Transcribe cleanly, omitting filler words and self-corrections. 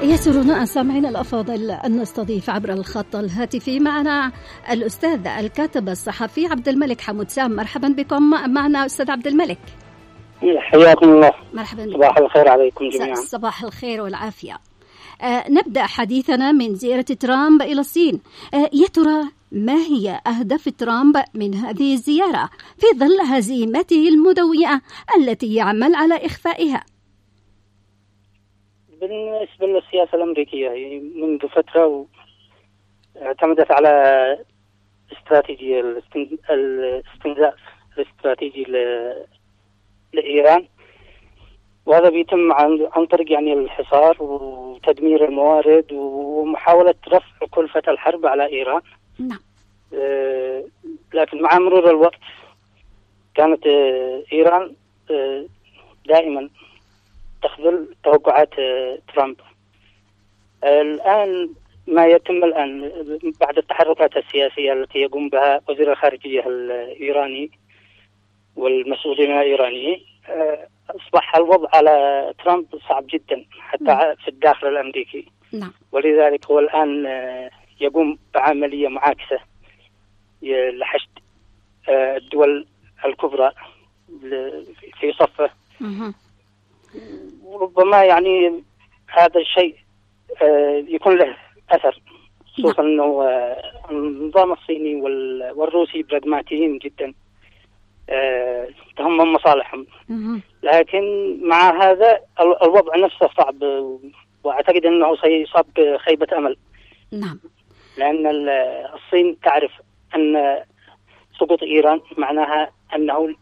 يسرنا سامعين الأفاضل أن نستضيف عبر الخط الهاتفي معنا الأستاذ الكاتب الصحفي عبد الملك حمودسام. مرحبا بكم معنا أستاذ عبد الملك. حياكم الله. مرحبا بكم. صباح الخير عليكم جميعا. صباح الخير والعافية. نبدأ حديثنا من زيارة ترامب إلى الصين. يا ترى ما هي أهداف ترامب من هذه الزيارة في ظل هزيمته المدوية التي يعمل على إخفائها؟ بالنسبة للسياسة الأمريكية منذ فترة اعتمدت على استراتيجية الاستنزاف الاستراتيجي لإيران، وهذا بيتم عن طريق الحصار وتدمير الموارد ومحاولة رفع كلفة الحرب على إيران. نعم. لكن مع مرور الوقت كانت إيران دائما تخذل توقعات ترامب. الآن ما يتم الآن بعد التحركات السياسية التي يقوم بها وزير الخارجية الإيراني والمسؤولين الإيرانيين، أصبح الوضع على ترامب صعب جدا حتى في الداخل الأمريكي. نعم. ولذلك هو الآن يقوم بعملية معاكسة لحشد الدول الكبرى في صفه. وربما هذا الشيء يكون له أثر، خصوصا أنه النظام الصيني والروسي براغماتيين جدا، تهمهم مصالحهم. لكن مع هذا الوضع نفسه صعب، وأعتقد أنه سيصاب بخيبة أمل. نعم. لأن الصين تعرف أن سقوط إيران معناها أنه